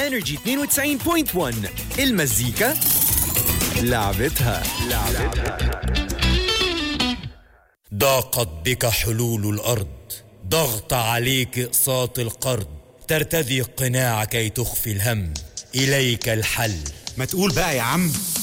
انرجي 92.1 المزيكا لعبتها. ضاقت بك حلول الأرض، ضغط عليك إقساط القرض، ترتدي القناع كي تخفي الهم، إليك الحل. ما تقول بقى يا عم.